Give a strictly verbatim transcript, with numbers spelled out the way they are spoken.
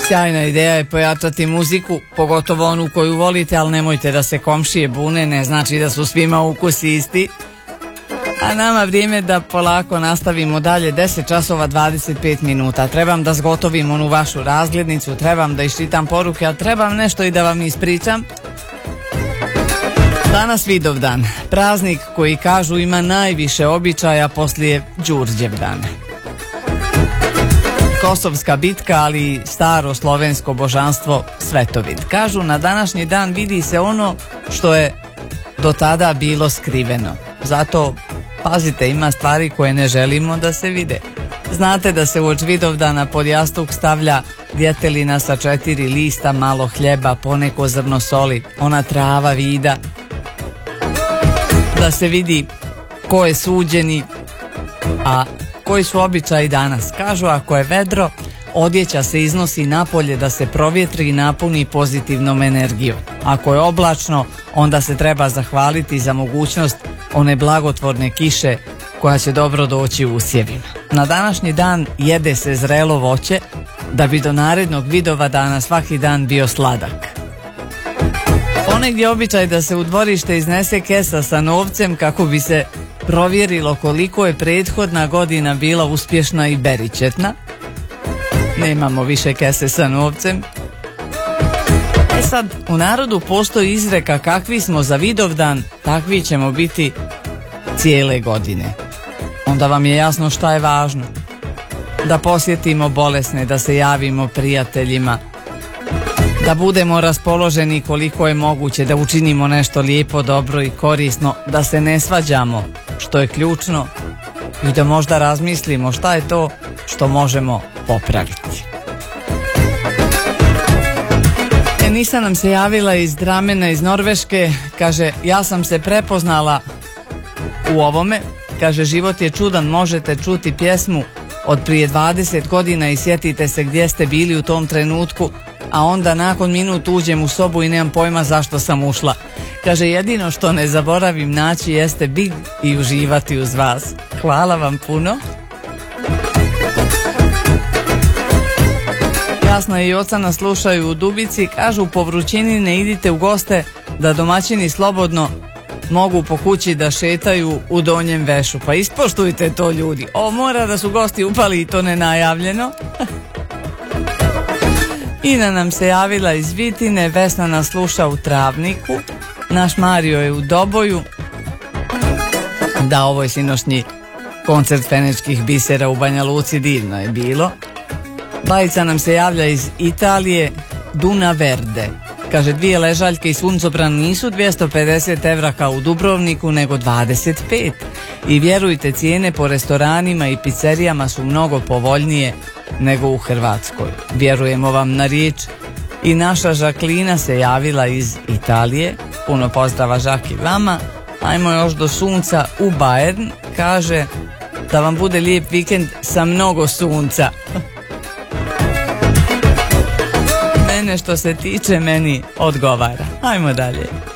Sjajna ideja je pojačati muziku, pogotovo onu koju volite, ali nemojte da se komšije bune, ne znači da su svima ukusi isti. A nama vrijeme da polako nastavimo dalje, deset časova dvadeset pet minuta. Trebam da zgotovim onu vašu razglednicu, trebam da iščitam poruke, a trebam nešto i da vam ispričam. Danas Vidovdan, praznik koji kažu ima najviše običaja poslije Đurđevdana. Kosovska bitka, ali i staro slovensko božanstvo Svetovid. Kažu, na današnji dan vidi se ono što je do tada bilo skriveno. Zato pazite, ima stvari koje ne želimo da se vide. Znate da se uoči Vidovdana pod jastuk stavlja djetelina sa četiri lista, malo hljeba, poneko zrno soli, ona trava vida, da se vidi ko je suđeni, a koji su običaji danas. Kažu, ako je vedro, odjeća se iznosi napolje da se provjetri i napuni pozitivnom energijom. Ako je oblačno, onda se treba zahvaliti za mogućnost one blagotvorne kiše koja će dobro doći u usjevima. Na današnji dan jede se zrelo voće da bi do narednog Vidovdana svaki dan bio sladak. Ponegdje je običaj da se u dvorište iznese kesa sa novcem kako bi se provjerilo koliko je prethodna godina bila uspješna i beričetna. Nemamo više kese sa novcem. E sad, u narodu postoji izreka kakvi smo za Vidovdan, takvi ćemo biti cijele godine. Onda vam je jasno šta je važno. Da posjetimo bolesne, da se javimo prijateljima, da budemo raspoloženi koliko je moguće, da učinimo nešto lijepo, dobro i korisno, da se ne svađamo, što je ključno, i da možda razmislimo šta je to što možemo popraviti. E, Nisa nam se javila iz Dramena iz Norveške, kaže, ja sam se prepoznala u ovome, kaže, život je čudan, možete čuti pjesmu od prije dvadeset godina i sjetite se gdje ste bili u tom trenutku, a onda nakon minut uđem u sobu i nemam pojma zašto sam ušla. Kaže, jedino što ne zaboravim naći jeste Big i uživati uz vas. Hvala vam puno. Jasna i oca nas slušaju u Dubici, kažu, po vrućini ne idite u goste, da domaćini slobodno mogu po kući da šetaju u donjem vešu. Pa ispoštujte to, ljudi. O, mora da su gosti upali i to nenajavljeno. Ina nam se javila iz Vitine, Vesna nas sluša u Travniku, naš Mario je u Doboju. Da, ovo je sinošnji koncert Fenečkih bisera u Banja Luci, divno je bilo. Bajica nam se javlja iz Italije, Duna Verde. Kaže, dvije ležaljke i suncobran nisu dvjesto pedeset evra kao u Dubrovniku, nego dvadeset pet. I vjerujte, cijene po restoranima i pizzerijama su mnogo povoljnije nego u Hrvatskoj. Vjerujemo vam na riječ. I naša Žaklina se javila iz Italije. Puno pozdrava, Žaki, vama. Ajmo još do sunca u Bayern. Kaže, da vam bude lijep vikend sa mnogo sunca. Mene što se tiče, meni odgovara. Ajmo dalje.